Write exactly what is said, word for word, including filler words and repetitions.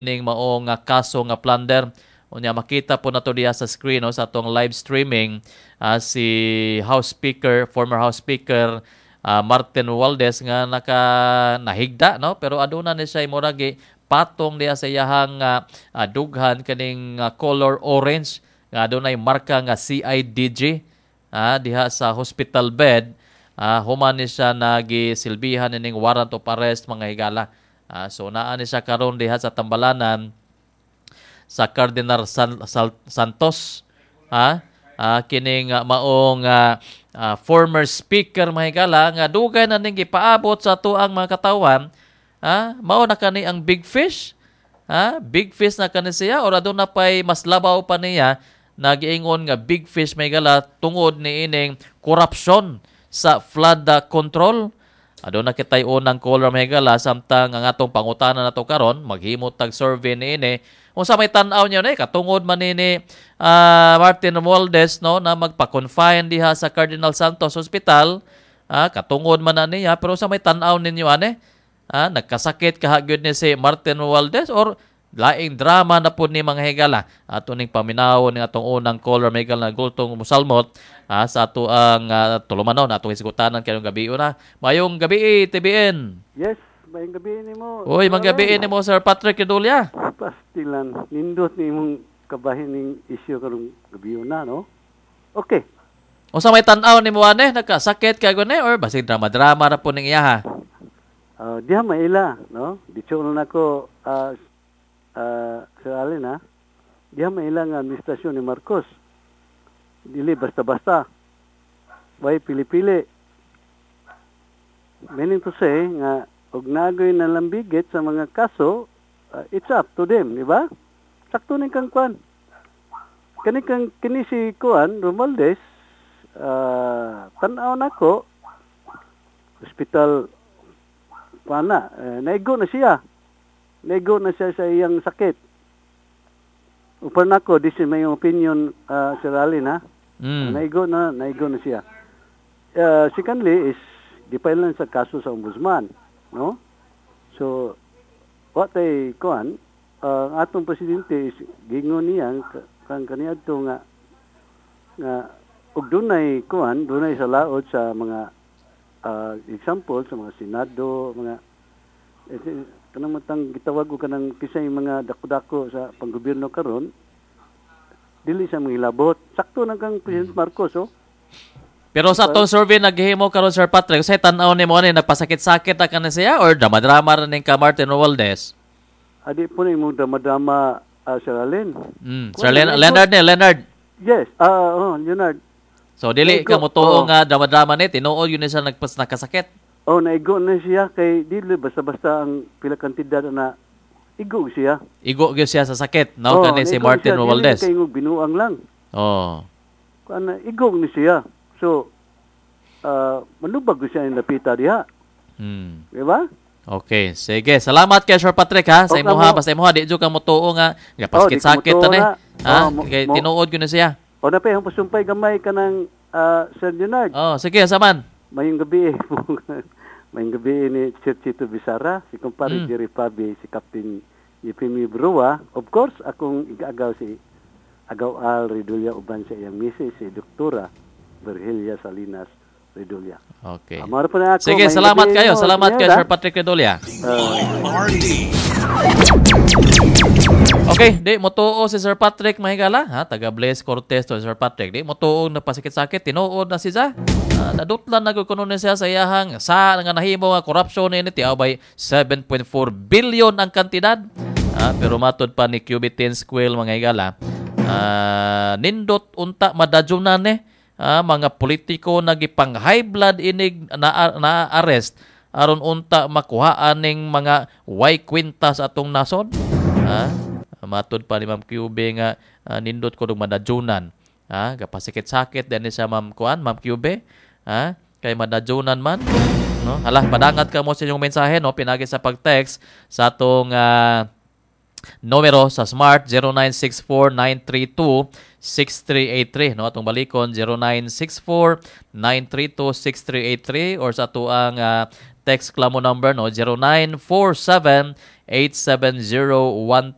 ning mao nga kaso nga plunder. Unya makita po nato diha sa screen no, sa atong live streaming ah, si House Speaker, former House Speaker ah, Martin Romualdez nga naka nahigda no, pero aduna ni siya murag patong diha sa iyahang ah, ah, dughan kaning ah, color orange nga adunay marka nga C I D G ah, diha sa hospital bed. Ah, human ni siya nagisilbihan ning warrant of arrest mga higala. Ah, so naa ni siya karon diha sa Tambalanan sa Cardinal San, Sal- Santos ha ah, kining uh, maong uh, uh, former speaker mahigala nga dugay na ning gipaabot sa tuang mga katawan ha mao na kani ang big fish ha big fish na kani siya or aduna pay mas labaw pa niya nagiingon nga big fish mahigala tungod ni ining korupsyon sa flood uh, control. Aduna kitay unang caller mahigala samtang ang atong pangutana nato karon maghimot tag survey niini unsa may tan-aw niyo ni katungod man ni uh, Martin Romualdez no na magpa-confine diha sa Cardinal Santos Hospital ah, katungod man na niya pero unsa may tan-aw ninyo ane ah, nagkasakit kahagyod ni si Martin Romualdez or laing drama na po ni mga higala ato ning paminaw ni atong unang caller Miguel na gultong musalmot ah, sa ato ang uh, tulumanon atong isgutanan kayong gabi na mayong gabi T B N. Yes, mayong gabi ni mo. Uy, magabi ni mo Sir Patrick Redulya. Pastilan, nindot ni mong kabahin ning issue karong gabi na, no? Okay. Unsa may tan-aw ni mo ane nagkasakit kay gani or basig drama-drama ra po ning iya ha. Uh, diha maila, no? Dito na nako uh, uh, Sir Allen, ha? Diha maila nga administrasyon ni Marcos. Dili basta-basta. Way pili-pili. Meaning to say nga og nagoy na lambigit sa mga kaso, uh, it's up to them, di ba? Sakto ni kang kwan. Kani kang kini si Kuan Romualdez, uh, tan-aw nako hospital pana, uh, naigo na siya. Naigo na siya sa iyang sakit. Upar nako, this is my opinion, uh, Sir Alin, ha? Mm. Naigo na, naigo na siya. Uh, secondly is, di pa lang sa kaso sa ombudsman, no? So, what I, kuan, uh, ang atong presidente is, gingon niya, kang kaniadto nga, nga, ug dunay, kuan, dunay sa laod sa mga, uh, example, sa mga senado, mga, eh, kanang matang gitawag ko kanang kisay mga dako-dako sa panggobyerno karon dili sa mangilabot sakto na kang President Marcos oh. Pero sa atong survey naghimo karon Sir Patrick say tan-aw nimo ani nagpasakit-sakit ta kana siya or drama-drama ra ning ka Martin Romualdez. Adi po ni mo drama-drama uh, Sir Allen. Mm. Sir Len- Leonard ni Leonard. Yes, ah uh, oh Leonard. So dili ka mo tuo nga drama-drama ni tinuod yun siya nagpas nakasakit. Oh, naigo na siya kay dili basta-basta ang pila kantidad na igo siya. Igo gyud siya sa sakit, no? Oh, kani si Martin Romualdez. Kay binuang lang. Oh. Kana igo ni siya. So, uh, manubag siya yung lapita diha. Hmm. Di ba? Okay, sige. Salamat kay Sir Patrick ha. Sa imo ha, basta imo ha di jud ka mo tuo nga nga paskit-sakit ta ni. Ha? Oh, kay tinuod gyud na siya. O na pa yung pasumpay gamay kanang uh, Sir Leonard. Oh, sige, saman. Mayong gabi eh. Mayong gabi ni Churchito Bisara, si kumpare Mm. Jerry Pabi, si Captain Yepimi Brua. Of course, akong igagaw si Agaw Al Redulya uban sa iyang misis, si Doktora Virgilia Salinas Redulya. Okay. Amaro po na ako. Sige, Mayong salamat gabi, kayo. no, Salamat kayo, Senyor, Sir Patrick Redulya. Uh, Okay, di mo tuo si Sir Patrick mahigala ha, taga Blaise Cortez to Sir Patrick. Di mo tuo na pasikit-sakit, tinuod na siya. Uh, nadutlan na kuno na siya sa iyahang sa nga nahimo nga corruption ni ti abay seven point four billion ang kantidad. Ah, pero matod pa ni Q B ten Squill mga higala. Ah, nindot unta madajunan ni ah, mga politiko nagipang high blood inig na, na arrest aron unta makuhaan ning mga way kwintas atong nasod. Ha? Matod pa ni Ma'am Q B nga uh, nindot ko ng madajunan. Ha? Kapasikit-sakit din siya Ma'am Kuan, Ma'am Q B. Ha? Kay madajunan man. No? Hala, padangat ka mo sa inyong mensahe, no? Pinagi sa pag-text sa atong uh, numero sa Smart zero nine six four nine three two six three eight three. No? Atong balikon zero nine six four nine three two six three eight three or sa atuang uh, text klamo number no zero nine four seven eight seven zero one